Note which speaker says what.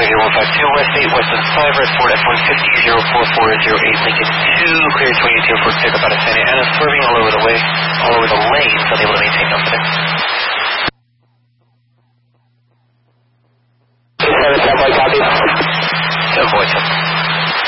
Speaker 1: Radio 152, West 8, Westland 5, Red Ford F-150, 04408, Lincoln 2, clear 28 for pickup out of Santa Ana, swerving all over the way, all over the lanes, unable to maintain company. 7 copy. 7 voice.